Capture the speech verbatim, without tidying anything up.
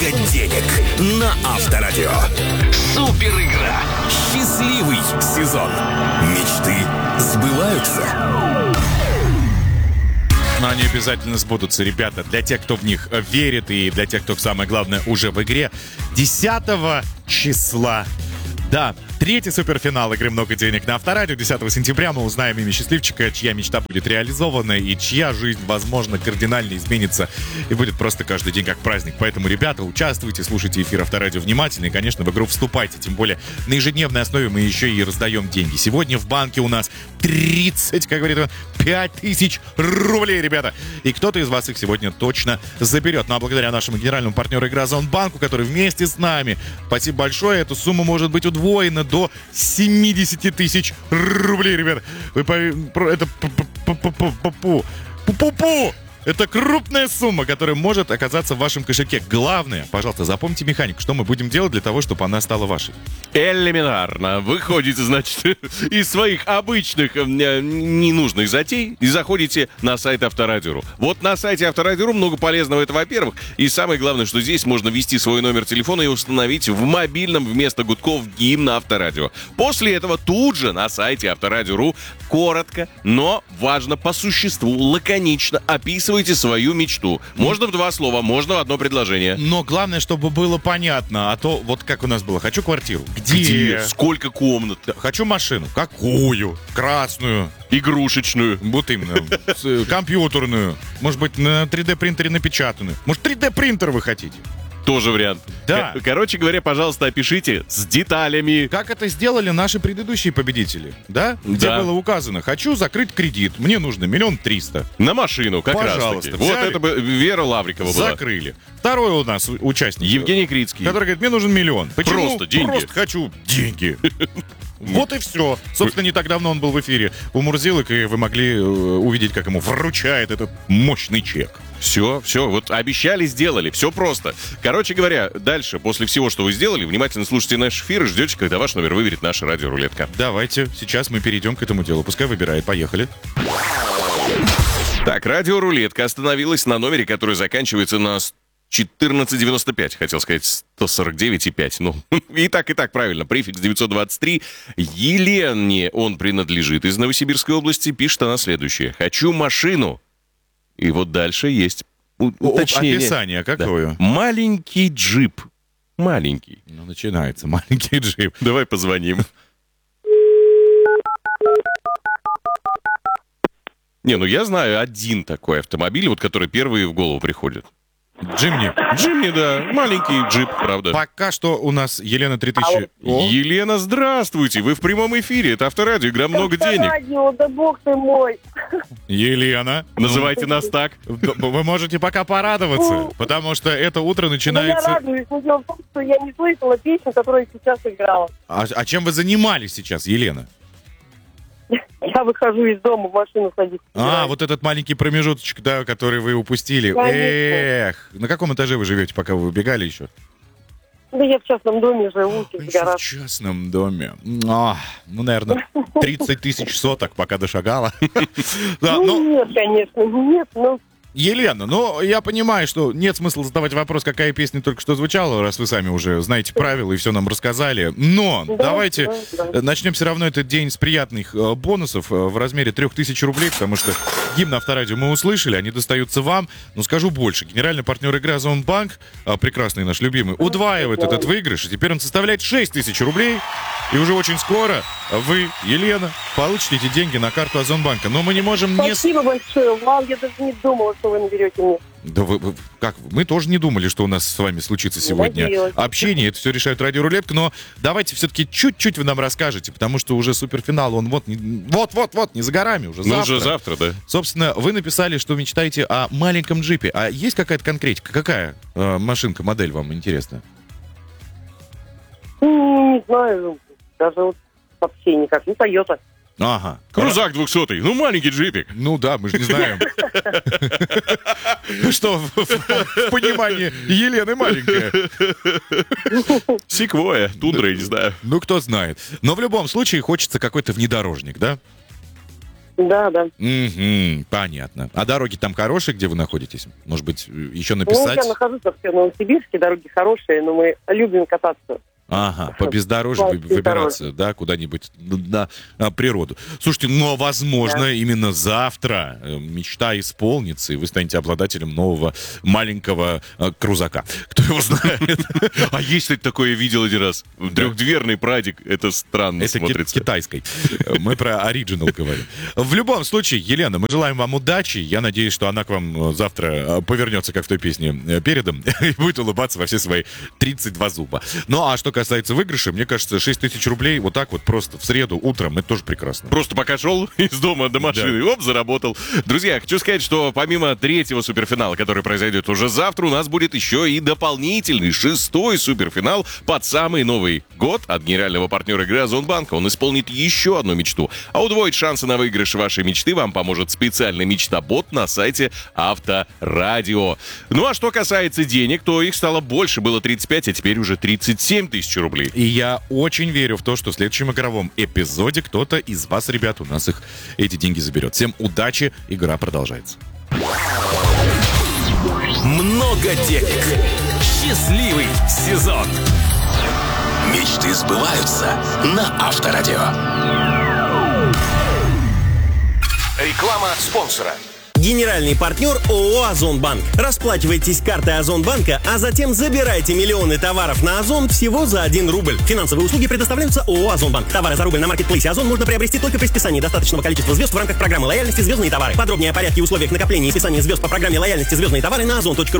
много денег на Авторадио. Супер игра. Счастливый сезон. Мечты сбываются. Но они обязательно сбудутся, ребята. Для тех, кто в них верит, и для тех, кто, самое главное, уже в игре. десятого числа. Да, третий суперфинал игры «Много денег» на Авторадио. десятого сентября мы узнаем имя счастливчика, чья мечта будет реализована и чья жизнь, возможно, кардинально изменится и будет просто каждый день как праздник. Поэтому, ребята, участвуйте, слушайте эфир Авторадио внимательно и, конечно, в игру вступайте. Тем более на ежедневной основе мы еще и раздаем деньги. Сегодня в банке у нас тридцать, как говорит он, пять тысяч рублей, ребята. И кто-то из вас их сегодня точно заберет. Ну а благодаря нашему генеральному партнеру игры «Озонбанку», который вместе с нами, спасибо большое, эту сумму может быть удвоена до семьдесят тысяч рублей, ребята. Вы по... Это... Пу-пу-пу-пу. Это крупная сумма, которая может оказаться в вашем кошельке. Главное, пожалуйста, запомните механику, что мы будем делать для того, чтобы она стала вашей. Элементарно. Выходите, значит, из своих обычных э, ненужных затей и заходите на сайт Авторадио. Вот на сайте Авторадио много полезного, это во-первых. И самое главное, что здесь можно ввести свой номер телефона и установить в мобильном вместо гудков гимн Авторадио. После этого тут же на сайте Авторадио.ру коротко, но важно по существу, лаконично описывайте свою мечту. Можно в два слова, можно в одно предложение. Но главное, чтобы было понятно. А то, вот как у нас было, хочу квартиру. Где? Где? Сколько комнат? Хочу машину. Какую? Красную. Игрушечную. Вот именно. Компьютерную. Может быть, на три дэ принтере напечатанную. Может, три дэ принтер вы хотите? Тоже вариант. Да. Короче говоря, пожалуйста, опишите с деталями. Как это сделали наши предыдущие победители, да? Где Да. было указано: хочу закрыть кредит, мне нужно миллион триста. На машину, как раз Пожалуйста, таки. Вот взяли. это бы Вера Лаврикова была. Закрыли. Второй у нас участник. Евгений Крицкий. Который говорит, мне нужен миллион. Почему? Просто деньги. Просто хочу деньги. Вот и все. Собственно, не так давно он был в эфире у Мурзилок, и вы могли э, увидеть, как ему вручает этот мощный чек. Все, все, вот обещали, сделали, все просто. Короче говоря, дальше, после всего, что вы сделали, внимательно слушайте наш эфир и ждете, когда ваш номер выберет наша радиорулетка. Давайте, сейчас мы перейдем к этому делу. Пускай выбирает. Поехали. Так, радиорулетка остановилась на номере, который заканчивается на четырнадцать девяносто пять, хотел сказать сто сорок девять и пять. Ну, и так, и так правильно. Префикс девятьсот двадцать три. Елене он принадлежит из Новосибирской области. Пишет она следующее. Хочу машину. И вот дальше есть у- уточнение. Описание какое? Да. Маленький джип. Маленький. Ну, начинается. Маленький джип. Давай позвоним. Не, ну я знаю один такой автомобиль, вот который первый в голову приходит. Джимни. Джимни, да. Маленький джип, правда. Пока что у нас Елена три тысячи. О, Елена, здравствуйте! Вы в прямом эфире. Это Авторадио, игра «Много денег». Радио, да бог ты мой. Елена. Называйте нас так. Вы можете пока порадоваться, потому что это утро Ну, я начинается... радуюсь, но дело в том, что я не слышала песню, которую сейчас играла. А, а чем вы занимались сейчас, Елена? Я выхожу из дома, в машину садиться. А, вот этот маленький промежуточек, да, который вы упустили. Конечно. Эх, на каком этаже вы живете, пока вы убегали еще? Да я в частном доме живу, в Еще в горах. частном доме. А, ну, наверное, тридцать тысяч соток, пока дошагала. Да, Ну, ну, нет, конечно, нет, но... Елена, ну, я понимаю, что нет смысла задавать вопрос, какая песня только что звучала, раз вы сами уже знаете правила и все нам рассказали. Но Да, давайте да, да. начнем все равно этот день с приятных э, бонусов э, в размере трех тысяч рублей, потому что гимн Авторадио мы услышали, они достаются вам. Но скажу больше, генеральный партнер игры «Озонбанк», э, прекрасный наш любимый, удваивает этот выигрыш, и теперь он составляет шесть тысяч рублей. И уже очень скоро вы, Елена, получите эти деньги на карту Озонбанка. Но мы не можем не... Спасибо большое, вау, я даже не думала, что вы наберете мне. Да вы, вы- как? Мы тоже не думали, что у нас с вами случится сегодня надеялась. общение. Это все решает радиорулетка. Но давайте все-таки чуть-чуть вы нам расскажете, потому что уже суперфинал, он вот, не- вот-вот-вот, не за горами, уже Ну, завтра. уже завтра, да. Собственно, вы написали, что мечтаете о маленьком джипе. А есть какая-то конкретика? Какая э, машинка, модель вам интересна? Ну, не знаю, даже вот вообще никак. Ну, Тойота. Ага. Крузак двухсотый. Ну, маленький джипик. Ну да, мы же не знаем. Что в в понимании Елены маленькая. Секвоя, тундра, я не знаю. Ну, кто знает. Но в любом случае хочется какой-то внедорожник, да? Да, да. Угу, понятно. А дороги там хорошие, где вы находитесь? Может быть, еще Ну, написать? я нахожусь вообще в Новосибирске, дороги хорошие, но мы любим кататься. Ага, по бездорожью По выбираться, бездорожью. да, куда-нибудь на, на природу. Слушайте, но, возможно, Да. именно завтра э, мечта исполнится, и вы станете обладателем нового маленького э, крузака. Кто его знает? А есть, кстати, такое я видел один раз. Трехдверный прадик. Это странно Это ки- смотрится. китайской. Мы про оригинал говорим. В любом случае, Елена, мы желаем вам удачи. Я надеюсь, что она к вам э, завтра э, повернется, как в той песне, э, передом, и будет улыбаться во все свои тридцать два зуба. Ну, а что касается выигрыша, мне кажется, шесть тысяч рублей вот так вот просто в среду утром, это тоже прекрасно. Просто пока шел из дома до машины, и оп, заработал. Друзья, хочу сказать, что помимо третьего суперфинала, который произойдет уже завтра, у нас будет еще и дополнительный шестой суперфинал под самый Новый год от генерального партнера игры Озонбанка. Он исполнит еще одну мечту. А удвоить шансы на выигрыш вашей мечты вам поможет специальный мечта-бот на сайте Авторадио. Ну а что касается денег, то их стало больше. Было тридцать пять, а теперь уже тридцать семь тысяч рублей. И я очень верю в то, что в следующем игровом эпизоде кто-то из вас, ребят, у нас их эти деньги заберет. Всем удачи, игра продолжается. Много денег. Счастливый сезон. Мечты сбываются на Авторадио. Реклама спонсора. Генеральный партнер ООО «Озонбанк». Расплачивайтесь картой Озонбанка, а затем забирайте миллионы товаров на Озон всего за один рубль. Финансовые услуги предоставляются ООО «Озонбанк». Товары за рубль на маркетплейсе Озон можно приобрести только при списании достаточного количества звезд в рамках программы лояльности «Звездные товары». Подробнее о порядке и условиях накопления и списания звезд по программе лояльности «Звездные товары» на озон точка ру.